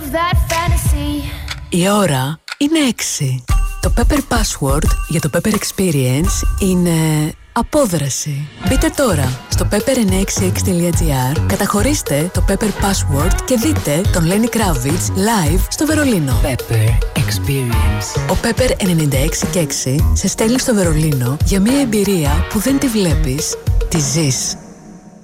that fantasy. Η ώρα είναι 6. Το Pepper Password για το Pepper Experience είναι απόδραση. Μπείτε τώρα στο pepper966.gr, καταχωρήστε το Pepper Password και δείτε τον Lenny Kravitz live στο Βερολίνο. Pepper Experience. Ο Pepper 96,6 σε στέλνει στο Βερολίνο για μια εμπειρία που δεν τη βλέπεις, τη ζεις.